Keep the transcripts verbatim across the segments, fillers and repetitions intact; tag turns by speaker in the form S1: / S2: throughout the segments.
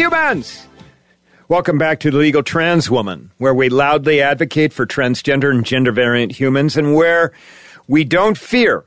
S1: humans! Welcome back to The Legal Trans Woman, where we loudly advocate for transgender and gender variant humans and where we don't fear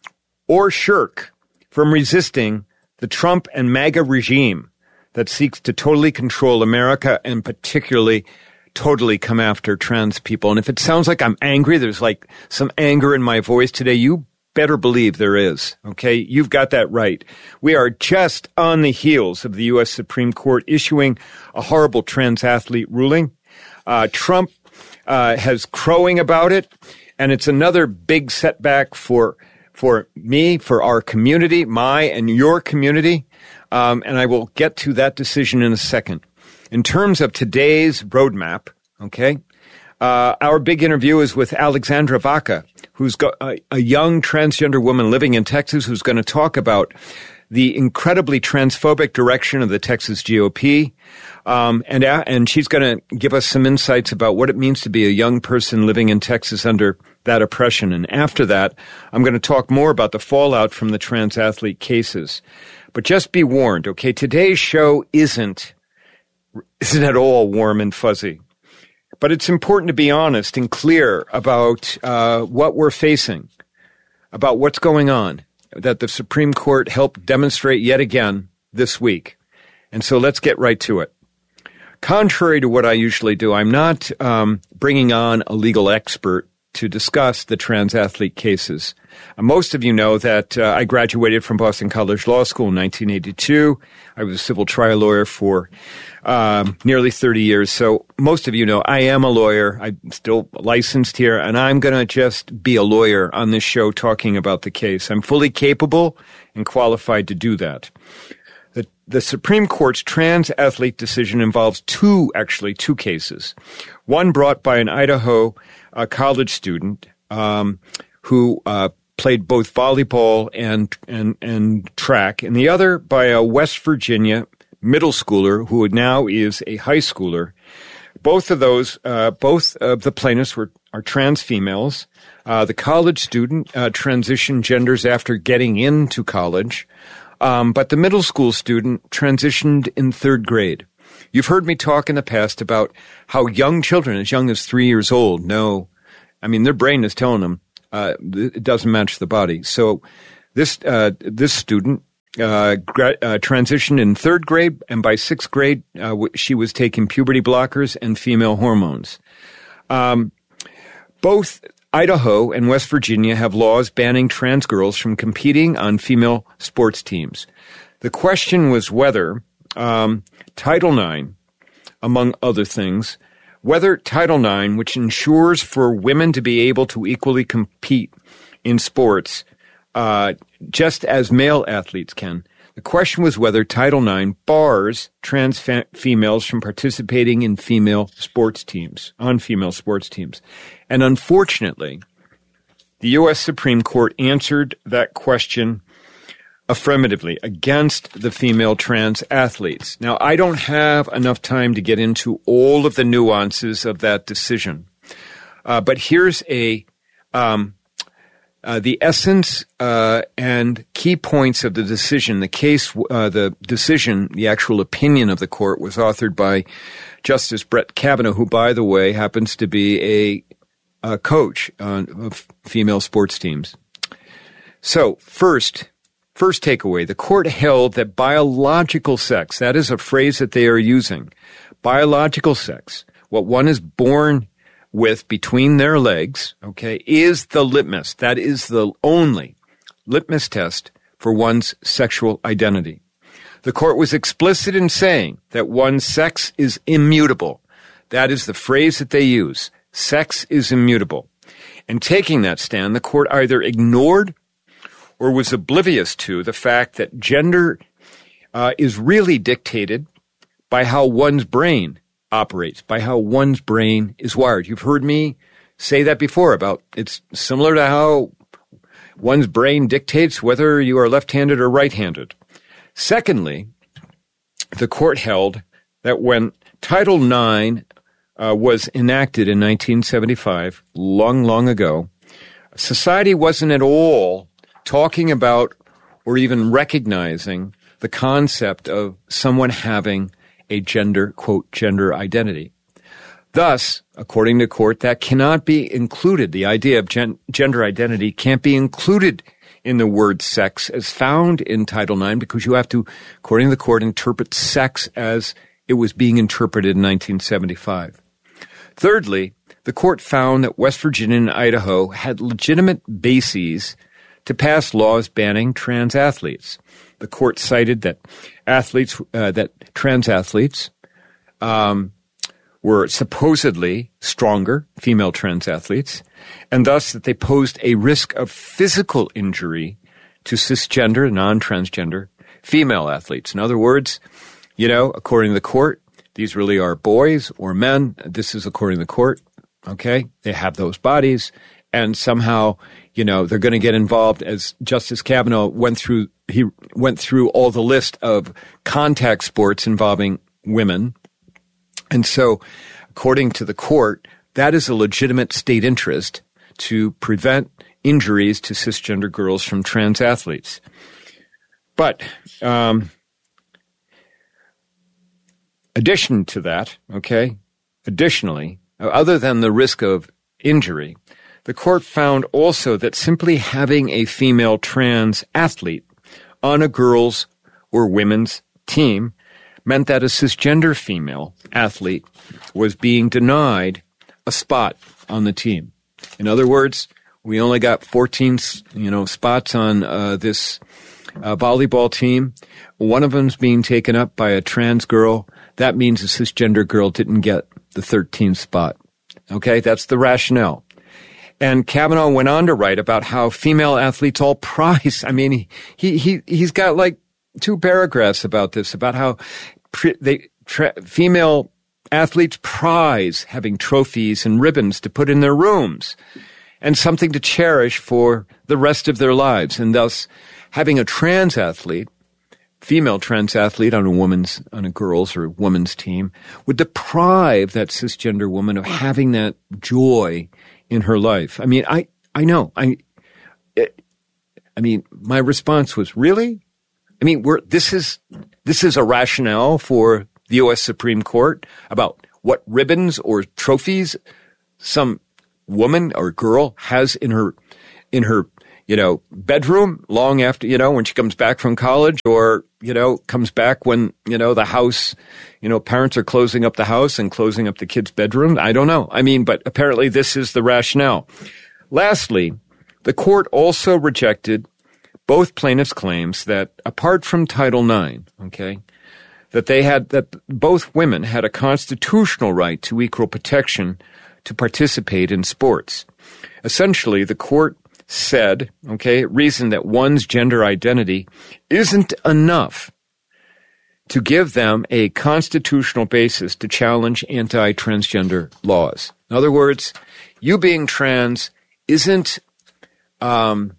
S1: or shirk from resisting the Trump and MAGA regime that seeks to totally control America and particularly totally come after trans people. And if it sounds like I'm angry, there's like some anger in my voice today, you better believe there is, okay? You've got that right. We are just on the heels of the U S Supreme Court issuing a horrible trans athlete ruling. Uh, Trump uh, has crowing about it, and it's another big setback for for me, for our community, my and your community, um, and I will get to that decision in a second. In terms of today's roadmap, okay, Uh, our big interview is with Alexandra Vaca, who's got a, a young transgender woman living in Texas who's going to talk about the incredibly transphobic direction of the Texas G O P. Um, and, and she's going to give us some insights about what it means to be a young person living in Texas under that oppression. And after that, I'm going to talk more about the fallout from the trans athlete cases. But just be warned, okay, today's show isn't, isn't at all warm and fuzzy. But it's important to be honest and clear about uh, what we're facing, about what's going on, that the Supreme Court helped demonstrate yet again this week. And so let's get right to it. Contrary to what I usually do, I'm not um, bringing on a legal expert to discuss the trans athlete cases. Uh, most of you know that uh, I graduated from Boston College Law School in nineteen eighty-two. I was a civil trial lawyer for um, nearly thirty years. So most of you know I am a lawyer. I'm still licensed here, and I'm going to just be a lawyer on this show talking about the case. I'm fully capable and qualified to do that. The, the Supreme Court's trans athlete decision involves two, actually two cases. One brought by an Idaho uh, college student um, who uh, played both volleyball and, and, and track, and the other by a West Virginia middle schooler who now is a high schooler. Both of those, uh, both of the plaintiffs were are trans females. Uh, the college student uh, transitioned genders after getting into college. Um, but the middle school student transitioned in third grade. You've heard me talk in the past about how young children, as young as three years old, know, I mean, their brain is telling them uh, it doesn't match the body. So this uh, this student uh, gra- uh, transitioned in third grade, and by sixth grade, uh, w- she was taking puberty blockers and female hormones. Um, both Idaho and West Virginia have laws banning trans girls from competing on female sports teams. The question was whether um, Title nine, among other things, whether Title nine, which ensures for women to be able to equally compete in sports uh, just as male athletes can, the question was whether Title nine bars trans fa- females from participating in female sports teams, on female sports teams. And unfortunately, the U S Supreme Court answered that question affirmatively against the female trans athletes. Now, I don't have enough time to get into all of the nuances of that decision, uh, but here's a um, uh, the essence uh, and key points of the decision. The case, uh, the decision, the actual opinion of the court was authored by Justice Brett Kavanaugh, who, by the way, happens to be a Uh, coach uh, of female sports teams. So first, first takeaway, the court held that biological sex, that is a phrase that they are using, biological sex, what one is born with between their legs, okay, is the litmus. That is the only litmus test for one's sexual identity. The court was explicit in saying that one's sex is immutable. That is the phrase that they use. Sex is immutable. And taking that stand, the court either ignored or was oblivious to the fact that gender uh, is really dictated by how one's brain operates, by how one's brain is wired. You've heard me say that before about it's similar to how one's brain dictates whether you are left-handed or right-handed. Secondly, the court held that when Title nine Uh, was enacted in nineteen seventy-five, long, long ago, society wasn't at all talking about or even recognizing the concept of someone having a gender, quote, gender identity. Thus, according to court, that cannot be included. The idea of gen- gender identity can't be included in the word sex as found in Title nine because you have to, according to the court, interpret sex as it was being interpreted in nineteen seventy-five. Thirdly, the court found that West Virginia and Idaho had legitimate bases to pass laws banning trans athletes. The court cited that athletes, uh, that trans athletes, um, were supposedly stronger, female trans athletes, and thus that they posed a risk of physical injury to cisgender, non-transgender female athletes. In other words, you know, according to the court, these really are boys or men. This is according to the court, okay? They have those bodies, and somehow, you know, they're going to get involved, as Justice Kavanaugh went through, he went through all the list of contact sports involving women. And so, according to the court, that is a legitimate state interest to prevent injuries to cisgender girls from trans athletes. But, um, addition to that, okay, additionally, other than the risk of injury, the court found also that simply having a female trans athlete on a girls' or women's team meant that a cisgender female athlete was being denied a spot on the team. In other words, we only got fourteen, you know, spots on uh, this uh, volleyball team. One of them's being taken up by a trans girl. That means a cisgender girl didn't get the thirteenth spot. Okay, that's the rationale. And Kavanaugh went on to write about how female athletes all prize. I mean, he he he's got like two paragraphs about this, about how pre, they tra, female athletes prize having trophies and ribbons to put in their rooms and something to cherish for the rest of their lives. And thus, having a trans athlete, female trans athlete on a woman's, on a girl's or woman's team would deprive that cisgender woman of having that joy in her life. I mean, I, I know, I, it, I mean, my response was, really? I mean, we're, this is, this is a rationale for the U S Supreme Court about what ribbons or trophies some woman or girl has in her, in her, you know, bedroom long after, you know, when she comes back from college, or, you know, comes back when, you know, the house, you know, parents are closing up the house and closing up the kid's bedroom. I don't know. I mean, but apparently this is the rationale. Lastly, the court also rejected both plaintiffs' claims that apart from Title nine, okay, that they had, that both women had a constitutional right to equal protection to participate in sports. Essentially, the court said, okay, reasoned that one's gender identity isn't enough to give them a constitutional basis to challenge anti-transgender laws. In other words, you being trans isn't um,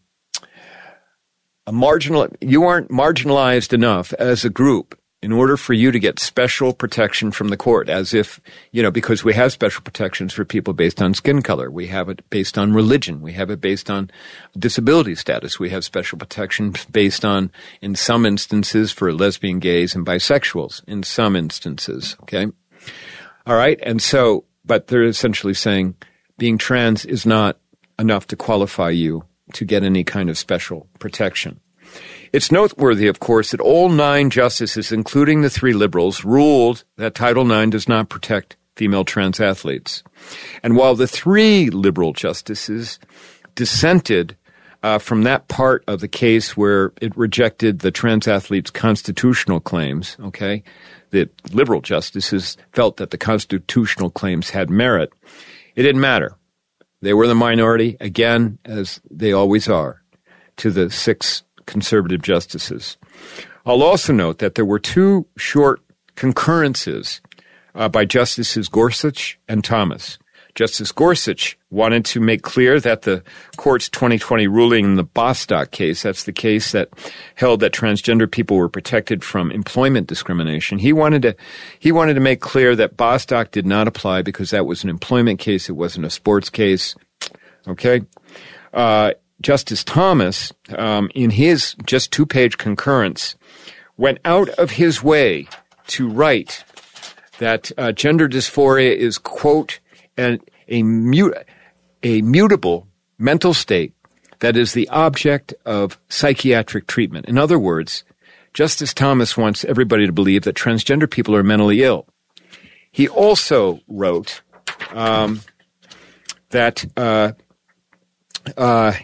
S1: a marginal, you aren't marginalized enough as a group in order for you to get special protection from the court, as if, you know, because we have special protections for people based on skin color. We have it based on religion. We have it based on disability status. We have special protections based on, in some instances, for lesbian, gays, and bisexuals, in some instances, okay? All right, and so, but they're essentially saying being trans is not enough to qualify you to get any kind of special protection. It's noteworthy, of course, that all nine justices, including the three liberals, ruled that Title nine does not protect female trans athletes. And while the three liberal justices dissented uh, from that part of the case where it rejected the trans athletes' constitutional claims, okay, the liberal justices felt that the constitutional claims had merit, it didn't matter. They were the minority, again, as they always are, to the six conservative justices. I'll also note that there were two short concurrences uh, by Justices Gorsuch and Thomas. Justice Gorsuch wanted to make clear that the court's twenty twenty ruling in the Bostock case, that's the case that held that transgender people were protected from employment discrimination. He wanted to, he wanted to make clear that Bostock did not apply because that was an employment case. It wasn't a sports case. Okay. Uh, Justice Thomas, um, in his just two-page concurrence, went out of his way to write that uh, gender dysphoria is, quote, an, a, mut- a mutable mental state that is the object of psychiatric treatment. In other words, Justice Thomas wants everybody to believe that transgender people are mentally ill. He also wrote um, that uh, uh,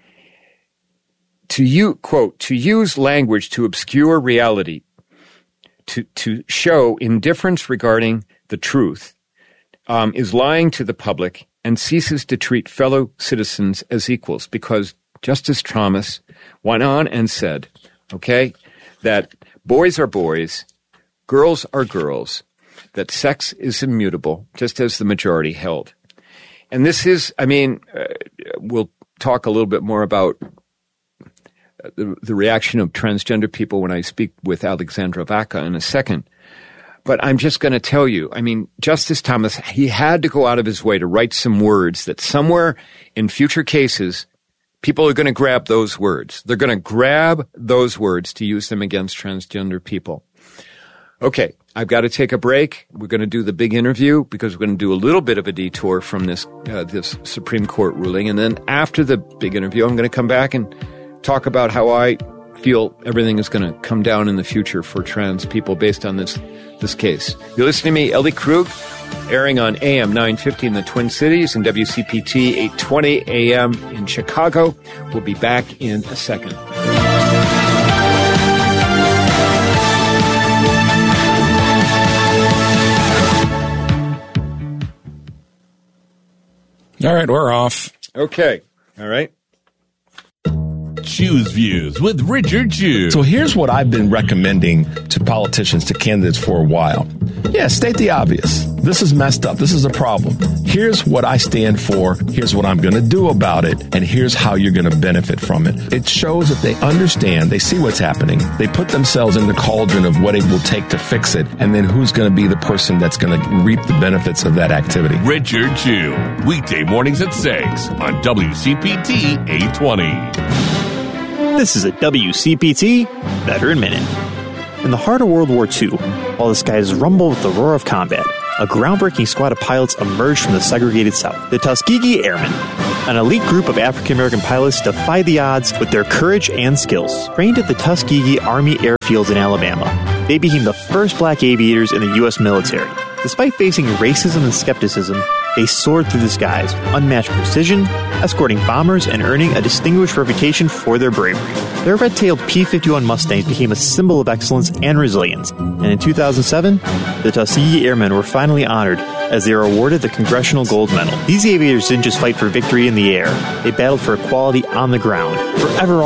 S1: to you quote to use language to obscure reality, to to show indifference regarding the truth, um, is lying to the public and ceases to treat fellow citizens as equals. Because Justice Thomas went on and said, okay, that boys are boys, girls are girls, that sex is immutable, just as the majority held. And this is, I mean, uh, we'll talk a little bit more about the, the reaction of transgender people when I speak with Alexandra Vaca in a second. But I'm just going to tell you, I mean, Justice Thomas, he had to go out of his way to write some words that somewhere in future cases, people are going to grab those words. They're going to grab those words to use them against transgender people. Okay, I've got to take a break. We're going to do the big interview because we're going to do a little bit of a detour from this uh, this Supreme Court ruling. And then after the big interview, I'm going to come back and talk about how I feel everything is going to come down in the future for trans people based on this this case. You're listening to me, Ellie Krug, airing on A M nine fifty in the Twin Cities and W C P T eight twenty A M in Chicago. We'll be back in a second.
S2: All right, we're off.
S1: Okay. All right.
S3: Choose Views with Richard Chu.
S4: So here's what I've been recommending to politicians, to candidates for a while. Yeah, state the obvious. This is messed up. This is a problem. Here's what I stand for. Here's what I'm going to do about it. And here's how you're going to benefit from it. It shows that they understand. They see what's happening. They put themselves in the cauldron of what it will take to fix it. And then who's going to be the person that's going to reap the benefits of that activity.
S3: Richard Chu. Weekday mornings at six on W C P T eight twenty.
S5: This is a W C P T Veteran Minute. In the heart of World War Two, while the skies rumbled with the roar of combat, a groundbreaking squad of pilots emerged from the segregated South, the Tuskegee Airmen. An elite group of African-American pilots defied the odds with their courage and skills. Trained at the Tuskegee Army Airfields in Alabama, they became the first black aviators in the U S military. Despite facing racism and skepticism, they soared through the skies with unmatched precision, escorting bombers and earning a distinguished reputation for their bravery. Their red-tailed P fifty-one Mustangs became a symbol of excellence and resilience, and in two thousand seven, the Tuskegee Airmen were finally honored as they were awarded the Congressional Gold Medal. These aviators didn't just fight for victory in the air, they battled for equality on the ground, forever